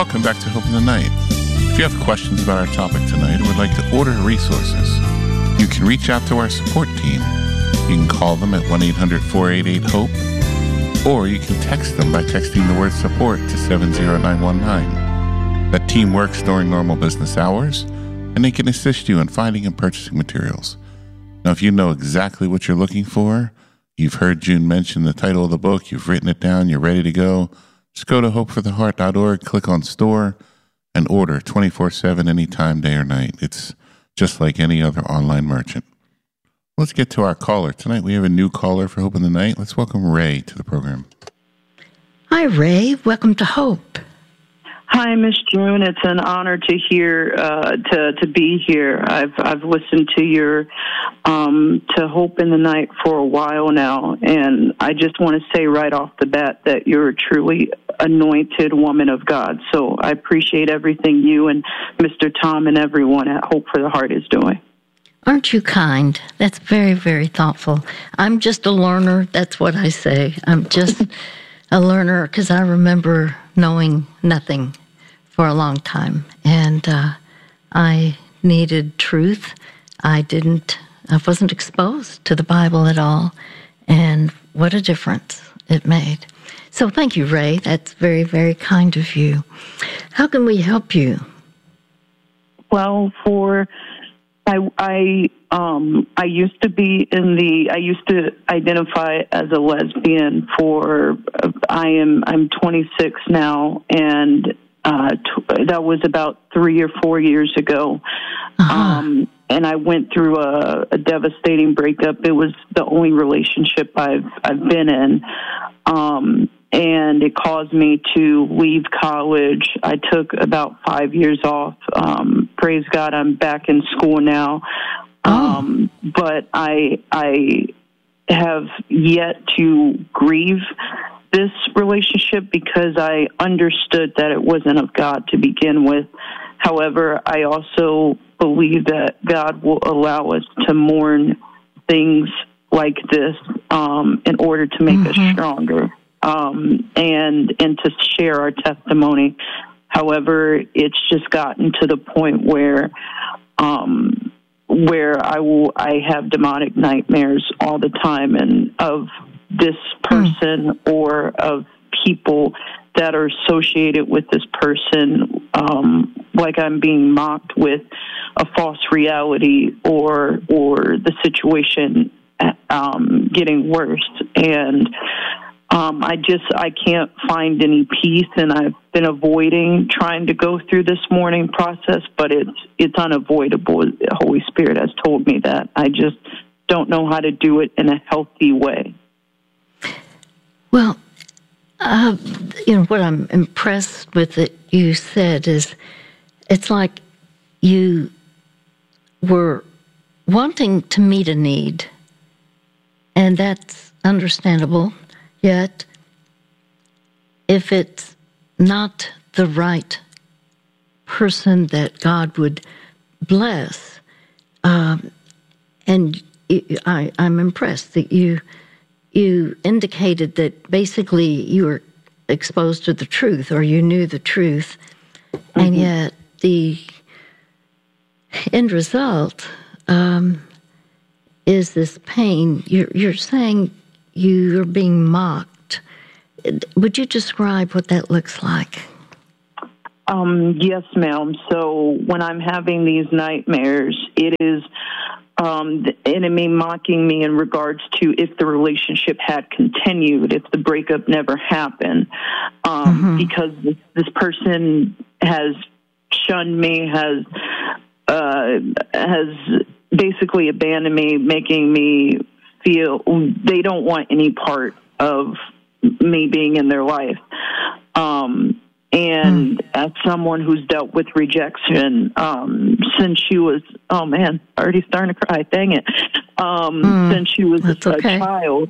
Welcome back to Hope in the Night. If you have questions about our topic tonight or would like to order resources, you can reach out to our support team. You can call them at 1-800-488-HOPE, or you can text them by texting the word support to 70919. That team works during normal business hours, and they can assist you in finding and purchasing materials. Now, if you know exactly what you're looking for, you've heard June mention the title of the book, you've written it down, you're ready to go, just go to hopefortheheart.org, click on store, and order 24/7, anytime, day or night. It's just like any other online merchant. Let's get to our caller. Tonight we have a new caller for Hope in the Night. Let's welcome Ray to the program. Hi, Ray. Welcome to Hope. Hi, Miss June. It's an honor to hear to be here. I've listened to your to Hope in the Night for a while now, and I just want to say right off the bat that you're a truly anointed woman of God. So I appreciate everything you and Mr. Tom and everyone at Hope for the Heart is doing. Aren't you kind? That's very, very thoughtful. I'm just a learner. That's what I say. I'm just a learner because I remember knowing nothing for a long time. And I needed truth. I wasn't exposed to the Bible at all. And what a difference it made. So thank you, Ray. That's very, very kind of you. How can we help you? Well, I used to identify as a lesbian I'm 26 now, and that was about 3 or 4 years ago. Uh-huh. And I went through a devastating breakup. It was the only relationship I've been in. And it caused me to leave college. I took about 5 years off. Praise God, I'm back in school now. But I have yet to grieve this relationship because I understood that it wasn't of God to begin with. However, I also believe that God will allow us to mourn things like this in order to make us stronger. And to share our testimony. However, it's just gotten to the point where I have demonic nightmares all the time, and of this person or of people that are associated with this person, like I'm being mocked with a false reality or the situation getting worse. And I can't find any peace, and I've been avoiding trying to go through this mourning process, but it's unavoidable. The Holy Spirit has told me that. I just don't know how to do it in a healthy way. Well, what I'm impressed with that you said is it's like you were wanting to meet a need, and that's understandable. Yet, if it's not the right person that God would bless, and I'm impressed that you indicated that basically you were exposed to the truth, or you knew the truth, and yet the end result is this pain. You're saying you're being mocked. Would you describe what that looks like? Yes, ma'am. So when I'm having these nightmares, it is the enemy mocking me in regards to if the relationship had continued, if the breakup never happened, because this person has shunned me, has basically abandoned me, making me feel they don't want any part of me being in their life. And as someone who's dealt with rejection since she was, already starting to cry, dang it, since she was a child,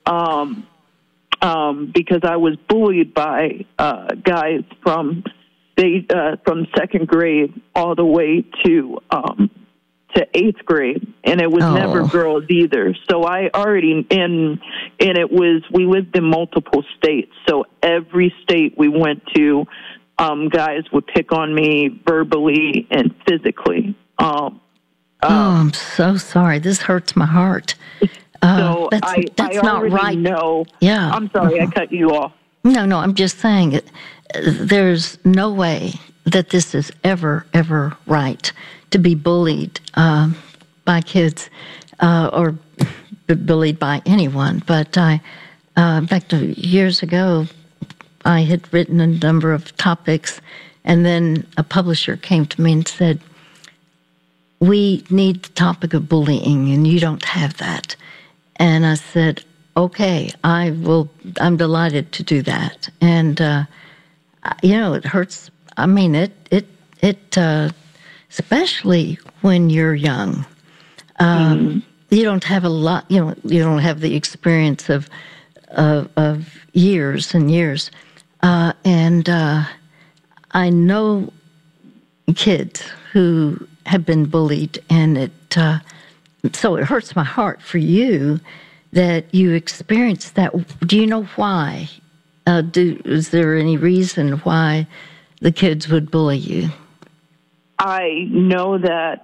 because I was bullied by guys from second grade all the way to 8th grade, and it was never girls either. So I already we lived in multiple states. So every state we went to, guys would pick on me verbally and physically. I'm so sorry. This hurts my heart. So that's I not already right. know. Yeah. I'm sorry, I cut you off. No, I'm just saying it. There's no way that this is ever right to be bullied by kids or bullied by anyone. But back to years ago, I had written a number of topics, and then a publisher came to me and said, "We need the topic of bullying, and you don't have that." And I said, "Okay, I will. I'm delighted to do that." And it hurts. I mean, it especially when you're young. You don't have a lot. You don't have the experience of years and years. And I know kids who have been bullied, and so it hurts my heart for you that you experienced that. Do you know why? Is there any reason why the kids would bully you? I know that.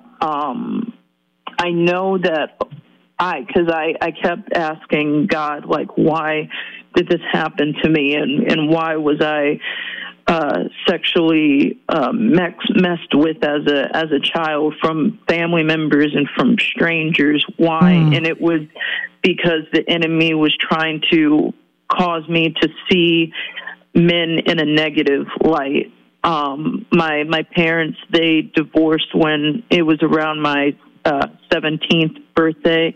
Because I kept asking God, like, why did this happen to me, and why was I sexually messed with as a child from family members and from strangers? Why? And it was because the enemy was trying to cause me to see men in a negative light. My parents, they divorced when it was around my 17th birthday.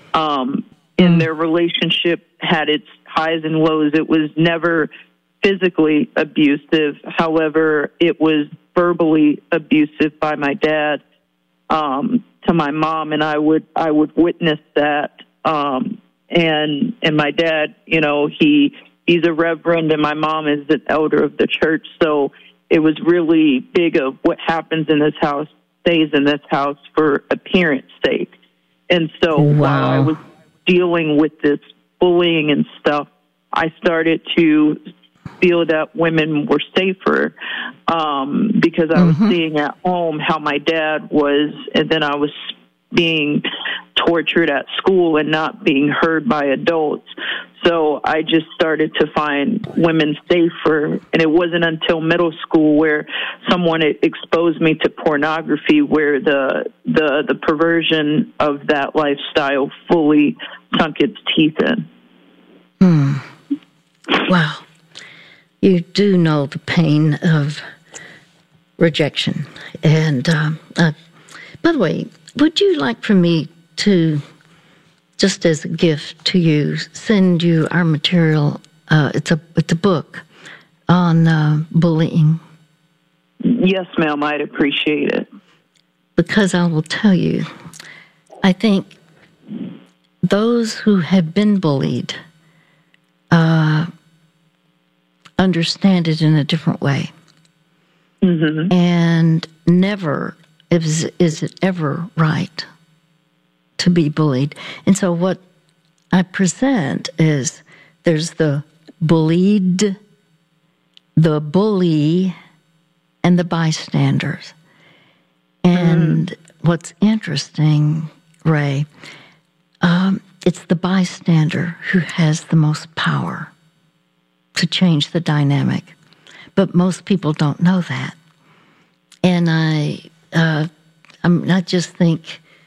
And their relationship had its highs and lows. It was never physically abusive. However, it was verbally abusive by my dad to my mom, and I would witness that. And my dad, he's a reverend, and my mom is an elder of the church. So it was really big of what happens in this house stays in this house for appearance sake. And so while I was dealing with this bullying and stuff, I started to feel that women were safer because I was seeing at home how my dad was, and then I was being tortured at school and not being heard by adults. So I just started to find women safer, and it wasn't until middle school where someone exposed me to pornography, where the perversion of that lifestyle fully sunk its teeth in. Wow. You do know the pain of rejection. And by the way, would you like for me to, just as a gift to you, send you our material? It's a book on bullying. Yes, ma'am, I'd appreciate it. Because I will tell you, I think those who have been bullied understand it in a different way. And never is it ever right to be bullied. And so what I present is there's the bullied, the bully, and the bystanders. And what's interesting, Ray, it's the bystander who has the most power to change the dynamic. But most people don't know that. And I just think